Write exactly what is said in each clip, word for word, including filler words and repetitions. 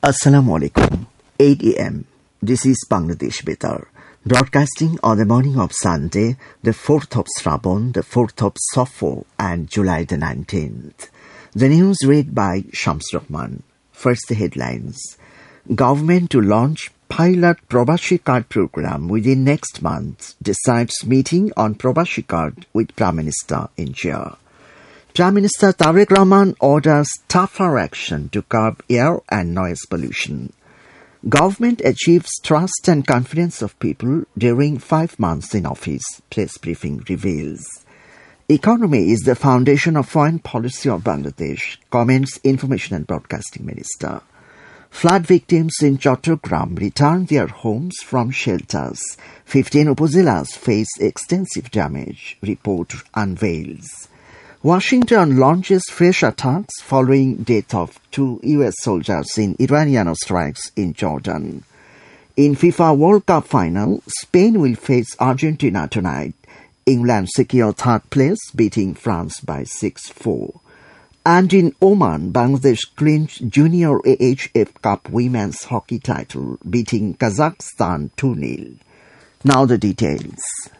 Assalamu alaikum. eight a m This is Bangladesh Betar, broadcasting on the morning of Sunday, the fourth of Shraban, the fourth of Safar, and July the nineteenth. The news read by Shams Rahman. First, the headlines. Government to launch pilot Probashi Card program within next month, decides meeting on Probashi Card with Prime Minister in chair. Prime Minister Tariq Rahman orders tougher action to curb air and noise pollution. Government achieves trust and confidence of people during five months in office, press briefing reveals. Economy is the foundation of foreign policy of Bangladesh, comments Information and Broadcasting Minister. Flood victims in Chattogram return their homes from shelters. fifteen upazilas face extensive damage, report unveils. Washington launches fresh attacks following death of two U S soldiers in Iranian strikes in Jordan. In FIFA World Cup final, Spain will face Argentina tonight. England secure third place, beating France by six four. And in Oman, Bangladesh clinched Junior A H F Cup Women's Hockey title, beating Kazakhstan two nil. Now the details.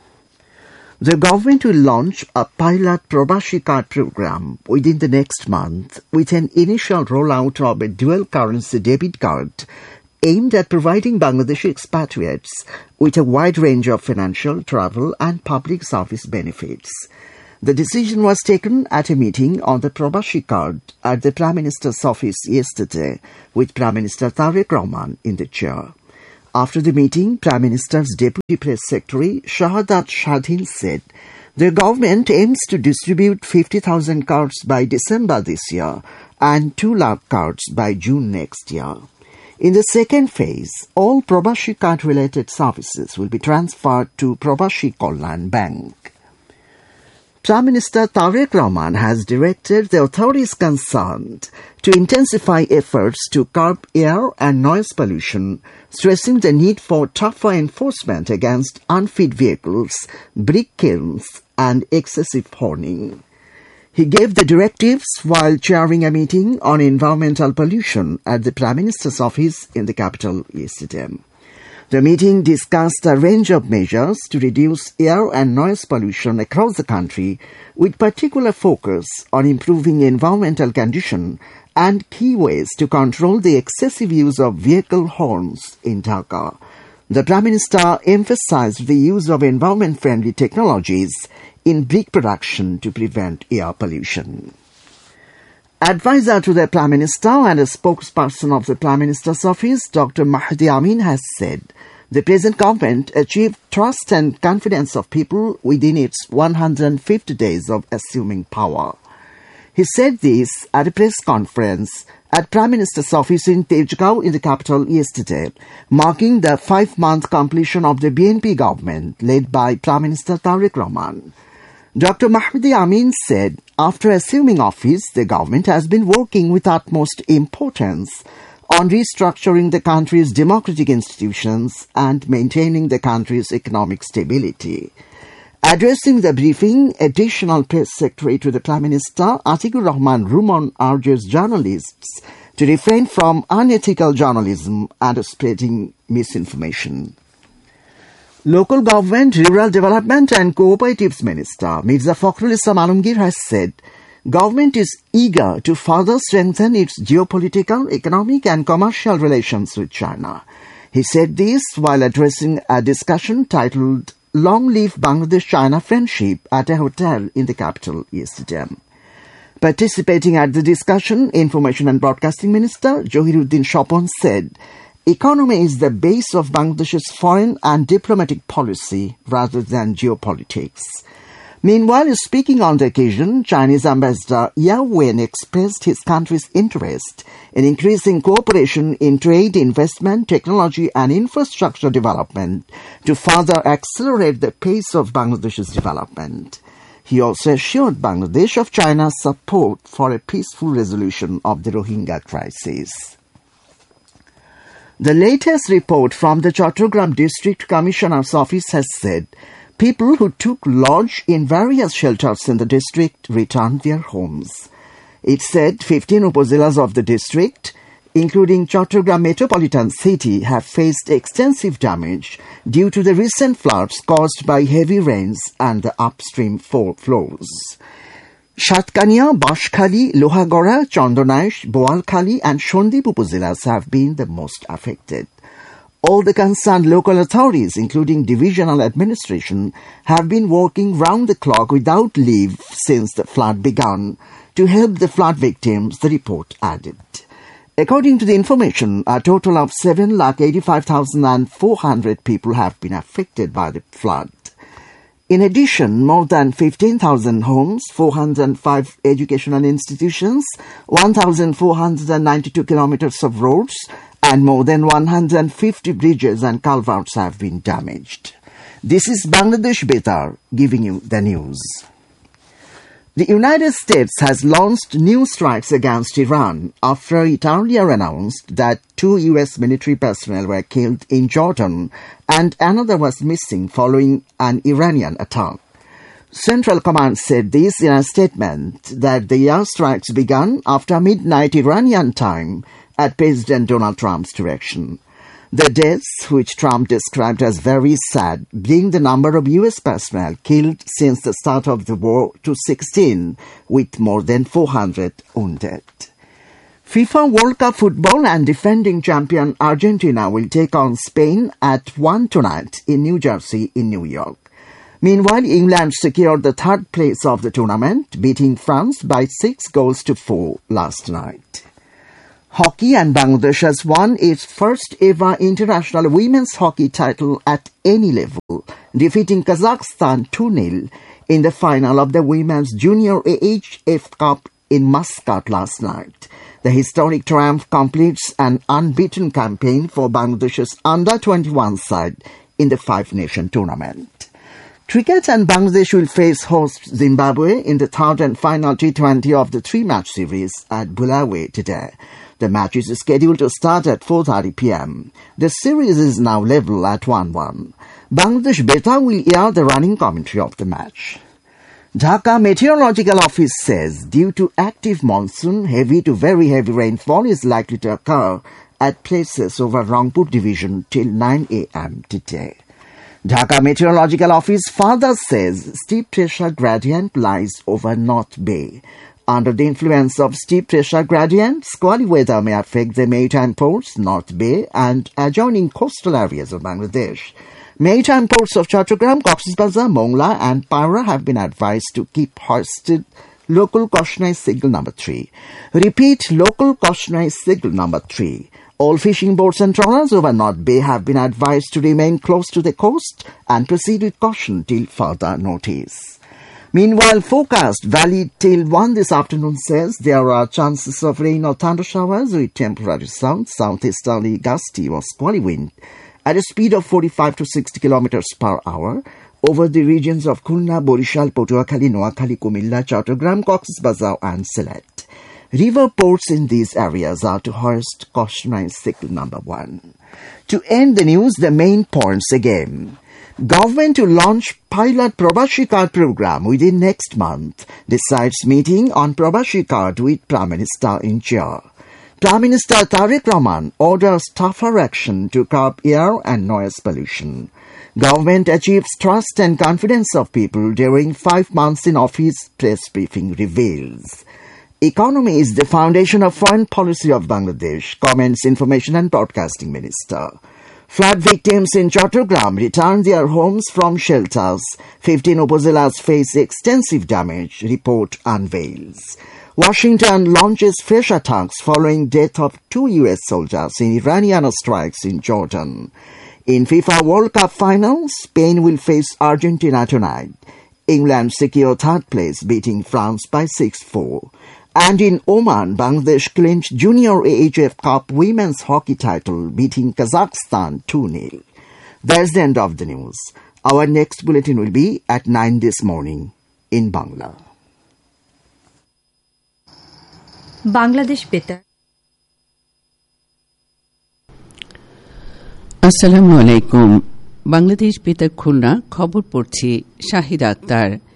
The government will launch a pilot Probashi Card program within the next month with an initial rollout of a dual-currency debit card aimed at providing Bangladeshi expatriates with a wide range of financial, travel and public service benefits. The decision was taken at a meeting on the Probashi Card at the Prime Minister's office yesterday with Prime Minister Tariq Rahman in the chair. After the meeting, Prime Minister's Deputy Press Secretary Shahadat Shadhin said the government aims to distribute fifty thousand cards by December this year and two lakh cards by June next year. In the second phase, all Probashi Card-related services will be transferred to Probashi Kalyan Bank. Prime Minister Tariq Rahman has directed the authorities concerned to intensify efforts to curb air and noise pollution, stressing the need for tougher enforcement against unfit vehicles, brick kilns, and excessive horning. He gave the directives while chairing a meeting on environmental pollution at the Prime Minister's office in the capital yesterday. The meeting discussed a range of measures to reduce air and noise pollution across the country, with particular focus on improving environmental conditions and key ways to control the excessive use of vehicle horns in Dhaka. The Prime Minister emphasized the use of environment-friendly technologies in brick production to prevent air pollution. Advisor to the Prime Minister and a spokesperson of the Prime Minister's office, Doctor Mahdi Amin, has said the present government achieved trust and confidence of people within its one hundred fifty days of assuming power. He said this at a press conference at Prime Minister's office in Tejgaon in the capital yesterday, marking the five-month completion of the B N P government led by Prime Minister Tariq Rahman. Doctor Mahdi Amin said, after assuming office, the government has been working with utmost importance on restructuring the country's democratic institutions and maintaining the country's economic stability. Addressing the briefing, Additional Press Secretary to the Prime Minister, Atikur Rahman Rumon, urges journalists to refrain from unethical journalism and spreading misinformation. Local Government, Rural Development and Cooperatives Minister Mirza Fakhrul Islam Alamgir has said government is eager to further strengthen its geopolitical, economic and commercial relations with China. He said this while addressing a discussion titled Long Live Bangladesh-China Friendship at a hotel in the capital yesterday. Participating at the discussion, Information and Broadcasting Minister Johiruddin Shopon said economy is the base of Bangladesh's foreign and diplomatic policy rather than geopolitics. Meanwhile, speaking on the occasion, Chinese Ambassador Yao Wen expressed his country's interest in increasing cooperation in trade, investment, technology and infrastructure development to further accelerate the pace of Bangladesh's development. He also assured Bangladesh of China's support for a peaceful resolution of the Rohingya crisis. The latest report from the Chattogram District Commissioner's office has said people who took lodge in various shelters in the district returned their homes. It said fifteen upazilas of the district, including Chattogram metropolitan city, have faced extensive damage due to the recent floods caused by heavy rains and the upstream flows. Shatkania, Bashkhali, Lohagora, Chandonaish, Boalkhali and Shondip upazilas have been the most affected. All the concerned local authorities, including divisional administration, have been working round the clock without leave since the flood began to help the flood victims, the report added. According to the information, a total of seven lakh eighty-five thousand four hundred people have been affected by the flood. In addition, more than fifteen thousand homes, four hundred five educational institutions, one thousand four hundred ninety-two kilometers of roads, and more than one hundred fifty bridges and culverts have been damaged. This is Bangladesh Betar giving you the news. The United States has launched new strikes against Iran after it earlier announced that two U S military personnel were killed in Jordan and another was missing following an Iranian attack. Central Command said this in a statement that the airstrikes began after midnight Iranian time at President Donald Trump's direction. The deaths, which Trump described as very sad, bring the number of U S personnel killed since the start of the war to sixteen, with more than four hundred wounded. FIFA World Cup football and defending champion Argentina will take on Spain at one tonight in New Jersey in New York. Meanwhile, England secured the third place of the tournament, beating France by six goals to four last night. Hockey, and Bangladesh has won its first ever international women's hockey title at any level, defeating Kazakhstan two nil in the final of the Women's Junior A H F Cup in Muscat last night. The historic triumph completes an unbeaten campaign for Bangladesh's under twenty-one side in the five-nation tournament. Cricket, and Bangladesh will face host Zimbabwe in the third and final T twenty of the three-match series at Bulawayo today. The match is scheduled to start at four thirty p.m. The series is now level at one one. Bangladesh Betar will air the running commentary of the match. Dhaka Meteorological Office says due to active monsoon, heavy to very heavy rainfall is likely to occur at places over Rangpur division till nine a.m. today. Dhaka Meteorological Office further says steep pressure gradient lies over North Bay. Under the influence of steep pressure gradient, squally weather may affect the maritime ports, North Bay, and adjoining coastal areas of Bangladesh. Maritime ports of Chattogram, Cox's Bazar, Mongla, and Para have been advised to keep hoisted local cautionary signal number three. Repeat, local cautionary signal number three. All fishing boats and trawlers over North Bay have been advised to remain close to the coast and proceed with caution till further notice. Meanwhile, forecast valid till one this afternoon says there are chances of rain or thunder showers with temporary south, southeasterly gusty or squally wind at a speed of forty-five to sixty kilometers per hour over the regions of Khulna, Borishal, Patuakhali, Noakhali, Kumilla, Chattogram, Cox's Bazar and Sylhet. River ports in these areas are to hoist cautionary signal number one. To end the news, the main points again. Government to launch pilot Prabashi Card program within next month, decides meeting on Prabashi Card with Prime Minister in chair. Prime Minister Tariq Rahman orders tougher action to curb air and noise pollution. Government achieves trust and confidence of people during five months in office, press briefing reveals. Economy is the foundation of foreign policy of Bangladesh, comments Information and Broadcasting Minister. Flood victims in Chattogram return their homes from shelters. fifteen upazilas face extensive damage, report unveils. Washington launches fresh attacks following death of two U S soldiers in Iranian strikes in Jordan. In FIFA World Cup final, Spain will face Argentina tonight. England secure third place, beating France by six four. And in Oman, Bangladesh clinched Junior A H F Cup women's hockey title, beating Kazakhstan two nil. That's the end of the news. Our next bulletin will be at nine this morning in Bangla. Bangladesh Betar. আসসালামু আলাইকুম। বাংলাদেশ বেতার খুলনা খবর পড়ছি শাহিদা আক্তার।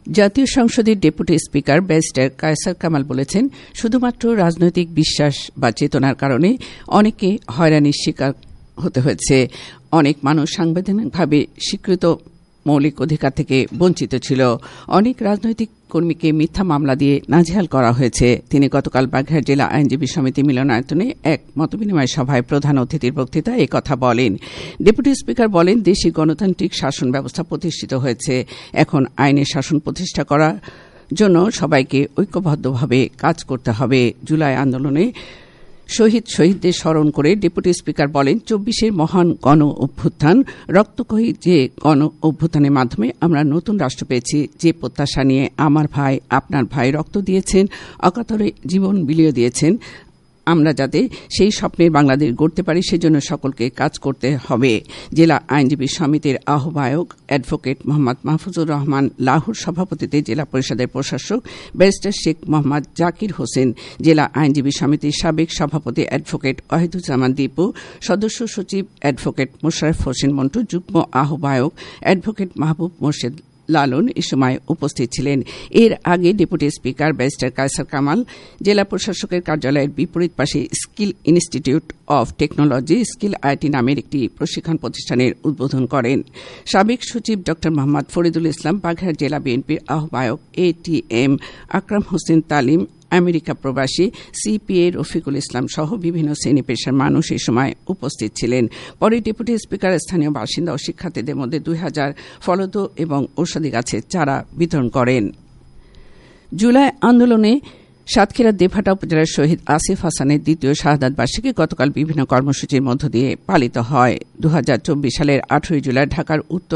জাতীয় সংসদের deputy speaker barrister Kaiser Kamal বলেছেন, শুধুমাত্র রাজনৈতিক বিশ্বাস বা চেতনার কারণে অনেকে হয়রানির শিকার হতে হয়েছে। অনেক মানুষ সাংবিধানিকভাবে স্বীকৃত মৌলিক অধিকার থেকে বঞ্চিত ছিল। অনেক রাজনৈতিক কর্মীকে মিথ্যা মামলা দিয়ে নাজেহাল করা হয়েছে। তিনি গতকাল বাগেরহাট জেলা আইনজীবী সমিতি মিলনায়তনে এক মতবিনিময় সভায় প্রধান অতিথির বক্তৃতায় এ কথা বলেন। ডেপুটি স্পিকার বলেন, দেশে গণতান্ত্রিক শাসন ব্যবস্থা প্রতিষ্ঠিত হয়েছে। এখন আইনের শাসন প্রতিষ্ঠা করার জন্য সবাইকে ঐক্যবদ্ধভাবে কাজ করতে হবে। জুলাই আন্দোলনে শহীদ শহীদদের স্মরণ করে ডেপুটি স্পিকার বলেন, চব্বিশের মহান গণ অভ্যুত্থান, রক্তকয়ী যে গণ অভ্যুত্থানের মাধ্যমে আমরা নতুন রাষ্ট্র পেয়েছি। যে প্রত্যাশা নিয়ে আমার ভাই, আপনার ভাই রক্ত দিয়েছেন, অকাতরে জীবন বিলিয়ে দিয়েছেন, আমরা যাতে সেই স্বপ্নের বাংলাদেশ গড়তে পারি সেজন্য সকলকে কাজ করতে হবে। জেলা আইনজীবী সমিতির আহ্বায়ক অ্যাডভোকেট মোহাম্মদ মাহফুজুর রহমান লাহুর সভাপতিতে জেলা পরিষদের প্রশাসক ব্যারিস্টার শেখ মোহাম্মদ জাকির হোসেন, জেলা আইনজীবী সমিতির সাবেক সভাপতি অ্যাডভোকেট ওয়াহিদুজ্জামান দীপু, সদস্য সচিব অ্যাডভোকেট মোশাররফ হোসেন মন্টু, যুগ্ম আহ্বায়ক অ্যাডভোকেট মাহবুব মোর্শেদ লালন এ সময় উপস্থিত ছিলেন। এর আগে deputy speaker barrister Kaiser Kamal জেলা প্রশাসকের কার্যালয়ের বিপরীত পাশে skill institute of technology skill IT নামের একটি প্রশিক্ষণ প্রতিষ্ঠানের উদ্বোধন করেন। সাবেক সচিব ড মোহাম্মদ ফরিদুল ইসলাম, বাগেরহাট জেলা বিএনপির আহ্বায়ক এ টি এম আকরাম হোসেন তালিম, আমেরিকা প্রবাসী সিপিএ রফিকুল ইসলাম সহ বিভিন্ন শ্রেণী পেশার মানুষ এ সময় উপস্থিত ছিলেন। পরে ডেপুটি স্পিকার স্থানীয় বাসিন্দা ও শিক্ষার্থীদের মধ্যে দুই হাজার ফলদ এবং ঔষধি গাছের চারা বিতরণ করেন। জুলাই আন্দোলনে সাতক্ষীরার দেবহাটা উপজেলার শহীদ আসিফ হাসানের দ্বিতীয় শাহাদাত বার্ষিকী গতকাল বিভিন্ন কর্মসূচির মধ্য দিয়ে পালিত হয়। দু হাজার চব্বিশ সালের আঠারোই জুলাই ঢাকার উত্তর